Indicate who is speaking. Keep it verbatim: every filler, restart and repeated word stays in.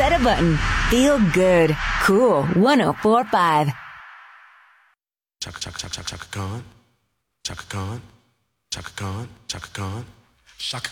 Speaker 1: reset a button. Feel good. Cool one oh four point five.
Speaker 2: Chaka Chaka Chaka Chaka Khan. Chaka Khan. Chaka Khan. Chaka Khan. Chaka